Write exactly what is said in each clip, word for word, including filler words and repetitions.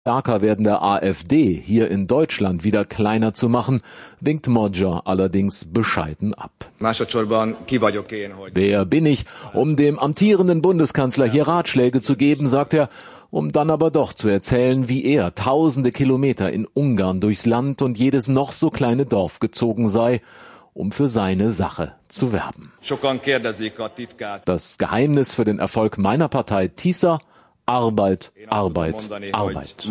stärker werdende AfD hier in Deutschland wieder kleiner zu machen, winkt Magyar allerdings bescheiden ab. Wer bin ich, um dem amtierenden Bundeskanzler hier Ratschläge zu geben, sagt er, um dann aber doch zu erzählen, wie er tausende Kilometer in Ungarn durchs Land und jedes noch so kleine Dorf gezogen sei, um für seine Sache zu werben. Das Geheimnis für den Erfolg meiner Partei TISA: Arbeit, Arbeit, Arbeit.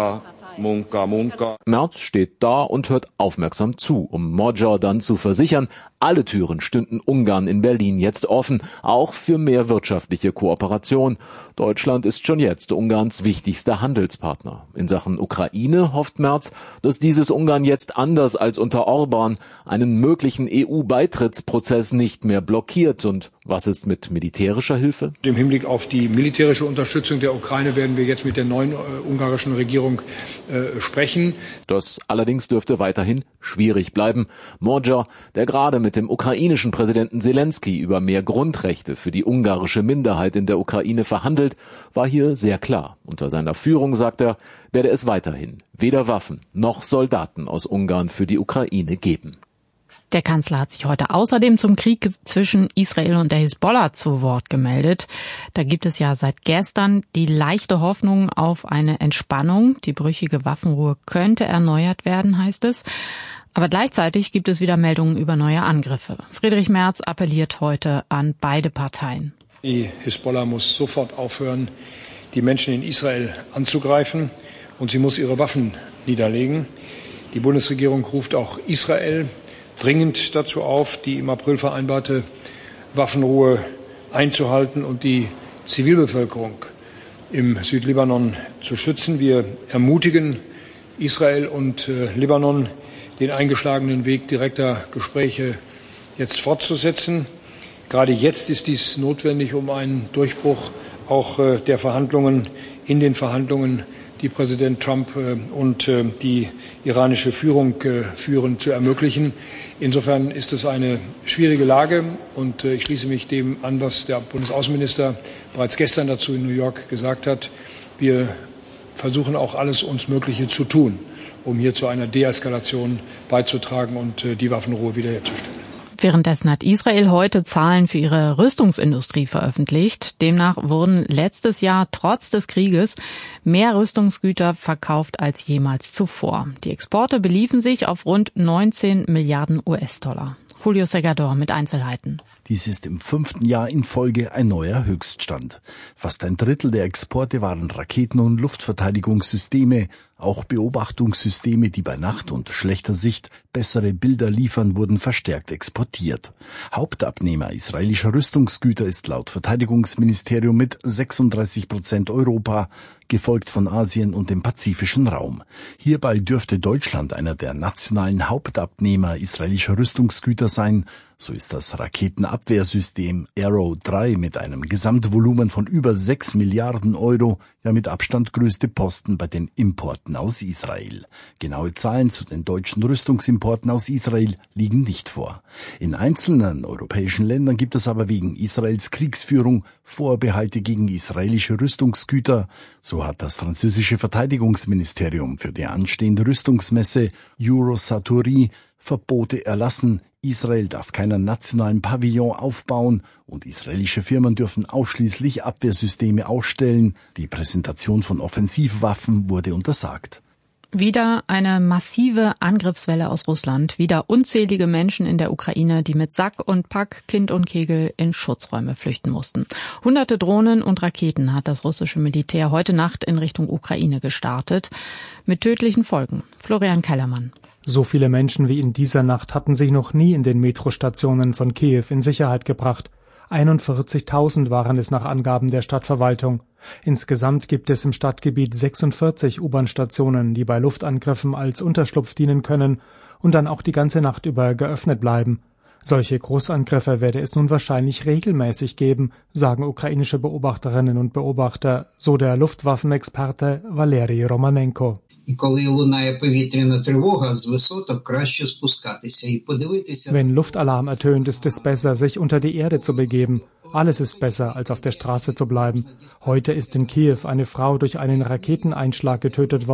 Merz steht da und hört aufmerksam zu, um Magyar dann zu versichern, alle Türen stünden Ungarn in Berlin jetzt offen, auch für mehr wirtschaftliche Kooperation. Deutschland ist schon jetzt Ungarns wichtigster Handelspartner. In Sachen Ukraine hofft Merz, dass dieses Ungarn jetzt anders als unter Orban einen möglichen E U-Beitrittsprozess nicht mehr blockiert. Und was ist mit militärischer Hilfe? Im Hinblick auf die militärische Unterstützung der Ukraine werden wir jetzt mit der neuen äh, ungarischen Regierung äh, sprechen. Das allerdings dürfte weiterhin schwierig bleiben. Magyar, der gerade mit dem ukrainischen Präsidenten Selenskyj über mehr Grundrechte für die ungarische Minderheit in der Ukraine verhandelt, war hier sehr klar. Unter seiner Führung, sagt er, werde es weiterhin weder Waffen noch Soldaten aus Ungarn für die Ukraine geben. Der Kanzler hat sich heute außerdem zum Krieg zwischen Israel und der Hisbollah zu Wort gemeldet. Da gibt es ja seit gestern die leichte Hoffnung auf eine Entspannung. Die brüchige Waffenruhe könnte erneuert werden, heißt es. Aber gleichzeitig gibt es wieder Meldungen über neue Angriffe. Friedrich Merz appelliert heute an beide Parteien. Die Hisbollah muss sofort aufhören, die Menschen in Israel anzugreifen, und sie muss ihre Waffen niederlegen. Die Bundesregierung ruft auch Israel dringend dazu auf, die im April vereinbarte Waffenruhe einzuhalten und die Zivilbevölkerung im Südlibanon zu schützen. Wir ermutigen Israel und äh, Libanon, den eingeschlagenen Weg direkter Gespräche jetzt fortzusetzen. Gerade jetzt ist dies notwendig, um einen Durchbruch auch äh, der Verhandlungen in den Verhandlungen, die Präsident Trump äh, und äh, die iranische Führung äh, führen, zu ermöglichen. Insofern ist es eine schwierige Lage, und äh, ich schließe mich dem an, was der Bundesaußenminister bereits gestern dazu in New York gesagt hat. Wir versuchen auch alles uns Mögliche zu tun, um hier zu einer Deeskalation beizutragen und äh, die Waffenruhe wiederherzustellen. Währenddessen hat Israel heute Zahlen für ihre Rüstungsindustrie veröffentlicht. Demnach wurden letztes Jahr trotz des Krieges mehr Rüstungsgüter verkauft als jemals zuvor. Die Exporte beliefen sich auf rund neunzehn Milliarden U S-Dollar. Julio Segador mit Einzelheiten. Dies ist im fünften Jahr in Folge ein neuer Höchststand. Fast ein Drittel der Exporte waren Raketen- und Luftverteidigungssysteme. Auch Beobachtungssysteme, die bei Nacht und schlechter Sicht bessere Bilder liefern, wurden verstärkt exportiert. Hauptabnehmer israelischer Rüstungsgüter ist laut Verteidigungsministerium mit sechsunddreißig Prozent Europa, gefolgt von Asien und dem pazifischen Raum. Hierbei dürfte Deutschland einer der nationalen Hauptabnehmer israelischer Rüstungsgüter sein. So ist das Raketenabwehrsystem Arrow drei mit einem Gesamtvolumen von über sechs Milliarden Euro der mit Abstand größte Posten bei den Importen aus Israel. Genaue Zahlen zu den deutschen Rüstungsimporten aus Israel liegen nicht vor. In einzelnen europäischen Ländern gibt es aber wegen Israels Kriegsführung Vorbehalte gegen israelische Rüstungsgüter. So hat das französische Verteidigungsministerium für die anstehende Rüstungsmesse Eurosatory Verbote erlassen. Israel darf keinen nationalen Pavillon aufbauen und israelische Firmen dürfen ausschließlich Abwehrsysteme ausstellen. Die Präsentation von Offensivwaffen wurde untersagt. Wieder eine massive Angriffswelle aus Russland. Wieder unzählige Menschen in der Ukraine, die mit Sack und Pack, Kind und Kegel in Schutzräume flüchten mussten. Hunderte Drohnen und Raketen hat das russische Militär heute Nacht in Richtung Ukraine gestartet. Mit tödlichen Folgen. Florian Kellermann. So viele Menschen wie in dieser Nacht hatten sich noch nie in den Metrostationen von Kiew in Sicherheit gebracht. einundvierzigtausend waren es nach Angaben der Stadtverwaltung. Insgesamt gibt es im Stadtgebiet sechsundvierzig U-Bahn-Stationen, die bei Luftangriffen als Unterschlupf dienen können und dann auch die ganze Nacht über geöffnet bleiben. Solche Großangriffe werde es nun wahrscheinlich regelmäßig geben, sagen ukrainische Beobachterinnen und Beobachter, so der Luftwaffenexperte Valeri Romanenko. Wenn Luftalarm ertönt, ist es besser, sich unter die Erde zu begeben. Alles ist besser, als auf der Straße zu bleiben. Heute ist in Kiew eine Frau durch einen Raketeneinschlag getötet worden.